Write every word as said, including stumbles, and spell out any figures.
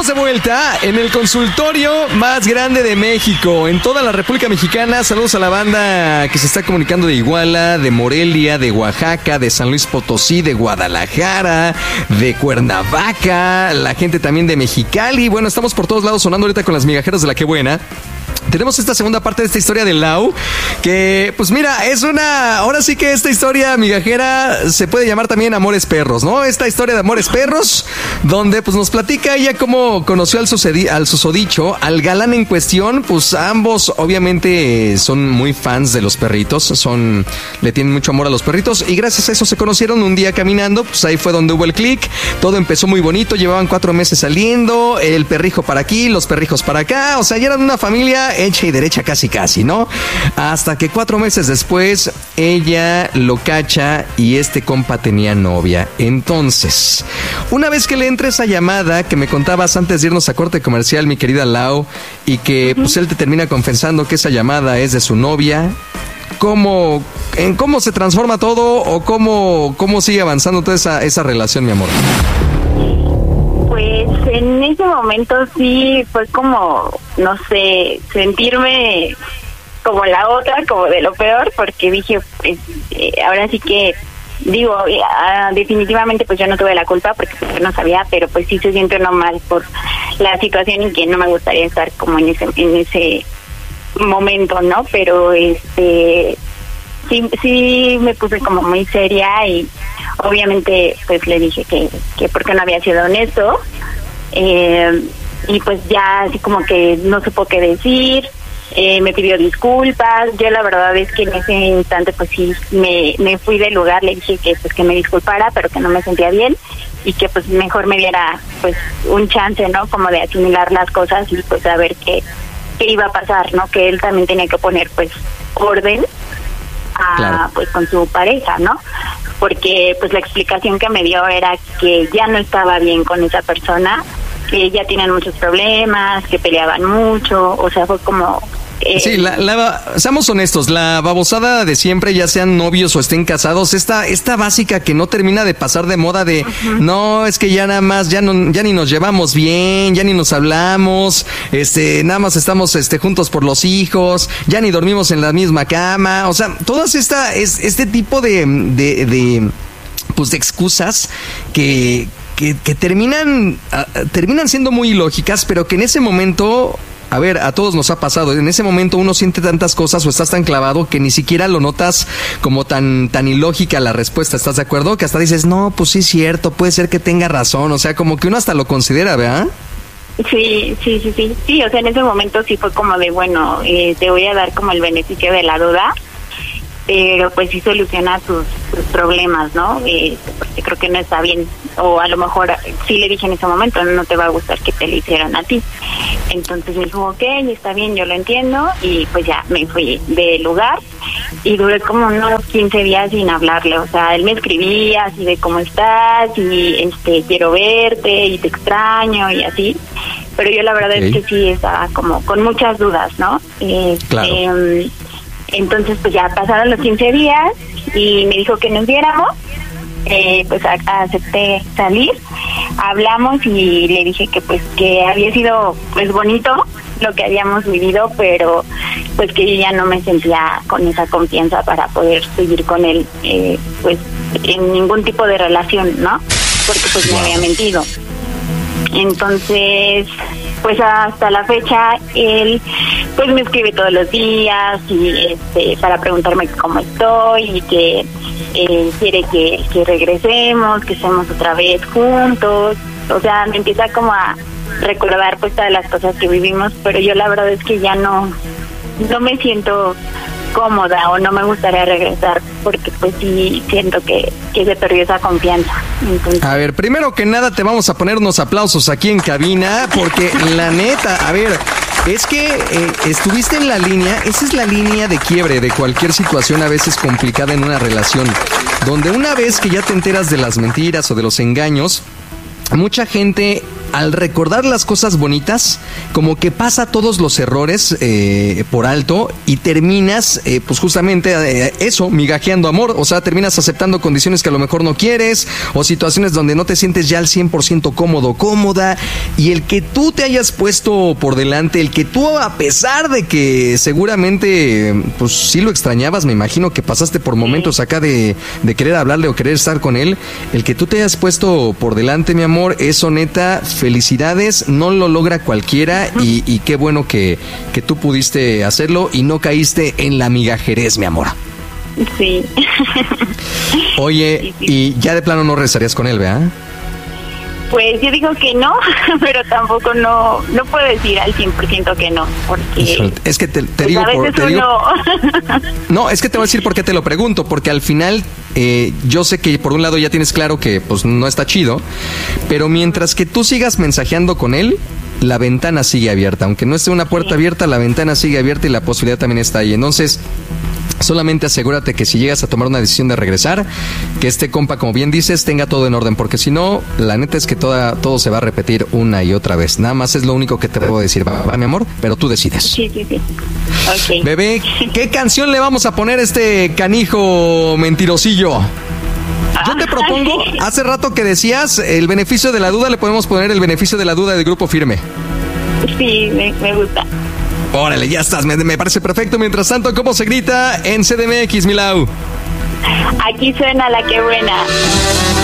Estamos de vuelta en el consultorio más grande de México, en toda la República Mexicana. Saludos a la banda que se está comunicando de Iguala, de Morelia, de Oaxaca, de San Luis Potosí, de Guadalajara, de Cuernavaca, la gente también de Mexicali. Bueno, estamos por todos lados sonando ahorita con las migajeras de La Qué Buena. Tenemos esta segunda parte de esta historia de Lau, que pues mira, es una, ahora sí que esta historia migajera se puede llamar también Amores Perros, ¿no? Esta historia de Amores Perros, donde pues nos platica ella cómo conoció al, sucedi- al susodicho, al galán en cuestión. Pues ambos obviamente son muy fans de los perritos, son, le tienen mucho amor a los perritos, y gracias a eso se conocieron un día caminando. Pues ahí fue donde hubo el click, todo empezó muy bonito, llevaban cuatro meses saliendo, el perrijo para aquí, los perrijos para acá, o sea, ya eran una familia hecha y derecha casi casi, ¿no? Hasta que cuatro meses después ella lo cacha y este compa tenía novia. Entonces, una vez que le entra esa llamada que me contabas antes de irnos a corte comercial, mi querida Lau, y que uh-huh. pues él te termina confesando que esa llamada es de su novia, ¿cómo, en cómo se transforma todo o cómo, cómo sigue avanzando toda esa, esa relación, mi amor? Pues en ese momento sí fue como, no sé, sentirme como la otra, como de lo peor, porque dije, pues, eh, ahora sí que, digo, eh, definitivamente pues yo no tuve la culpa porque pues, yo no sabía, pero pues sí se siente uno mal por la situación y que no me gustaría estar como en ese, en ese momento, ¿no? Pero este... Sí, sí me puse como muy seria y obviamente pues le dije que, que porque no había sido honesto, eh, y pues ya así como que no supo qué decir, eh, me pidió disculpas. Yo la verdad es que en ese instante pues sí me, me fui del lugar, le dije que pues que me disculpara, pero que no me sentía bien y que pues mejor me diera pues un chance, ¿no? Como de asimilar las cosas y pues saber qué, qué iba a pasar, ¿no? Que él también tenía que poner pues orden a, claro. pues con su pareja, ¿no? Porque pues la explicación que me dio era que ya no estaba bien con esa persona, que ya tienen muchos problemas, que peleaban mucho, o sea, fue como... Eh, sí, la, la, seamos honestos, la babosada de siempre, ya sean novios o estén casados, esta, esta básica que no termina de pasar de moda de, uh-huh. no, es que ya nada más, ya no, ya ni nos llevamos bien, ya ni nos hablamos, este, nada más estamos, este, juntos por los hijos, ya ni dormimos en la misma cama, o sea, todas esta, es, este tipo de, de, de, pues de excusas que, que, que terminan, uh, terminan siendo muy ilógicas, pero que en ese momento... A ver, a todos nos ha pasado. En ese momento uno siente tantas cosas o estás tan clavado que ni siquiera lo notas como tan tan ilógica la respuesta. ¿Estás de acuerdo? Que hasta dices, no, pues sí es cierto, puede ser que tenga razón. O sea, como que uno hasta lo considera, ¿verdad? Sí, sí, sí, sí. Sí, o sea, en ese momento sí fue como de, bueno, eh, te voy a dar como el beneficio de la duda, pero pues sí soluciona tus, tus problemas, ¿no? Eh, porque creo que no está bien, o a lo mejor sí le dije en ese momento, no te va a gustar que te lo hicieran a ti. Entonces me dijo, ok, está bien, yo lo entiendo, y pues ya me fui del lugar y duré como unos quince días sin hablarle. O sea, él me escribía así de cómo estás y este quiero verte y te extraño y así, pero yo la verdad okay. es que sí estaba como con muchas dudas, ¿no? Eh, claro. eh, entonces pues ya pasaron los quince días y me dijo que nos viéramos. Eh, pues a, a acepté salir, hablamos y le dije que pues que había sido pues bonito lo que habíamos vivido, pero pues que yo ya no me sentía con esa confianza para poder seguir con él eh, pues en ningún tipo de relación, ¿no? Porque pues me había mentido. Entonces pues hasta la fecha él pues me escribe todos los días y este para preguntarme cómo estoy y que eh, quiere que, que regresemos, que estemos otra vez juntos. O sea, me empieza como a recordar pues todas las cosas que vivimos, pero yo la verdad es que ya no no me siento cómoda o no me gustaría regresar porque pues sí siento que, que se perdió esa confianza. Entonces... A ver, primero que nada te vamos a poner unos aplausos aquí en cabina porque la neta, a ver, es que eh, estuviste en la línea, esa es la línea de quiebre de cualquier situación a veces complicada en una relación, donde una vez que ya te enteras de las mentiras o de los engaños, mucha gente al recordar las cosas bonitas, como que pasa todos los errores eh, por alto y terminas, eh, pues justamente eh, eso, migajeando amor. O sea, terminas aceptando condiciones que a lo mejor no quieres o situaciones donde no te sientes ya al cien por ciento cómodo, cómoda. Y el que tú te hayas puesto por delante, el que tú, a pesar de que seguramente, pues sí lo extrañabas, me imagino que pasaste por momentos acá de, de querer hablarle o querer estar con él, el que tú te hayas puesto por delante, mi amor, eso neta, felicidades, no lo logra cualquiera y, y qué bueno que, que tú pudiste hacerlo y no caíste en la migajerez, mi amor. Sí. Oye, sí, sí. Y ya de plano no regresarías con él, ¿verdad? Pues yo digo que no, pero tampoco no no puedo decir al cien por ciento que no, porque... Es que te, te pues digo... a veces por, te digo uno... No, es que te voy a decir por qué te lo pregunto, porque al final eh, yo sé que por un lado ya tienes claro que pues no está chido, pero mientras que tú sigas mensajeando con él, la ventana sigue abierta. Aunque no esté una puerta abierta, la ventana sigue abierta y la posibilidad también está ahí. Entonces, solamente asegúrate que si llegas a tomar una decisión de regresar, que este compa, como bien dices, tenga todo en orden, porque si no, la neta es que toda, todo se va a repetir una y otra vez. Nada más es lo único que te puedo decir, va, va mi amor, pero tú decides. Sí, sí, sí. Okay. Bebé, ¿qué canción le vamos a poner a este canijo mentirosillo? Yo te propongo, hace rato que decías el beneficio de la duda, le podemos poner el beneficio de la duda del Grupo Firme. Sí, me, me gusta. Órale, ya estás, me, me parece perfecto. Mientras tanto, ¿cómo se grita en C D M X, Milau? Aquí suena La Que Buena.